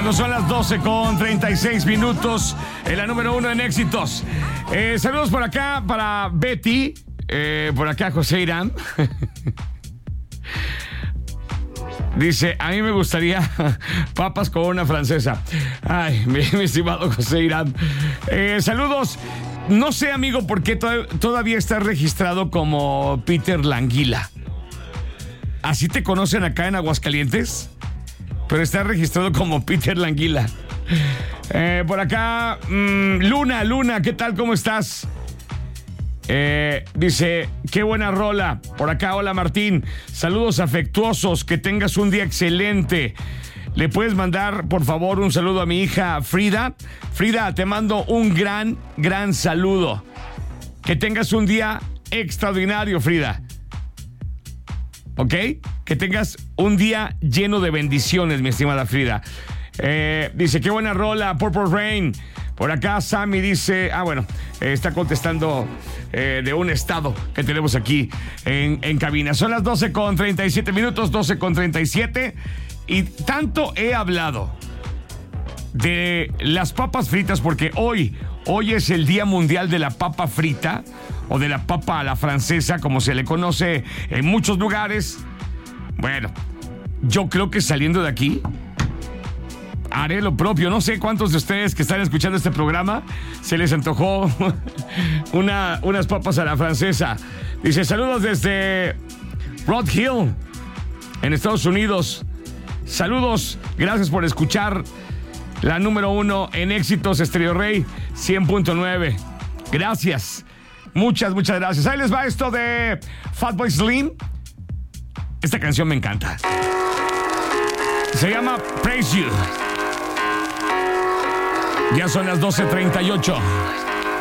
Cuando son las 12:36, en la número 1 en éxitos. Saludos por acá para Betty, por acá José Irán. Dice, a mí me gustaría papas con una francesa. Ay, mi estimado José Irán. Saludos. No sé, amigo, por qué todavía estás registrado como Peter Languila. ¿Así te conocen acá en Aguascalientes? Pero está registrado como Peter Languila. Por acá, Luna, ¿qué tal? ¿Cómo estás? Dice, qué buena rola. Por acá, hola Martín. Saludos afectuosos, que tengas un día excelente. ¿Le puedes mandar, por favor, un saludo a mi hija Frida? Frida, te mando un gran saludo. Que tengas un día extraordinario, Frida. ¿Ok? Que tengas un día lleno de bendiciones, mi estimada Frida. Dice, qué buena rola, Purple Rain. Por acá Sammy dice, está contestando de un estado que tenemos aquí en cabina. Son las 12:37, 12:37. Y tanto he hablado de las papas fritas porque hoy es el Día Mundial de la Papa Frita, o de la papa a la francesa, como se le conoce en muchos lugares. Bueno, yo creo que saliendo de aquí haré lo propio. No sé cuántos de ustedes que están escuchando este programa se les antojó unas papas a la francesa. Dice, saludos desde Rod Hill, en Estados Unidos. Saludos, gracias por escuchar la número 1 en éxitos, Estéreo Rey 100.9. Gracias, muchas gracias. Ahí les va esto de Fatboy Slim. Esta canción me encanta. Se llama Praise You. Ya son las 12:38.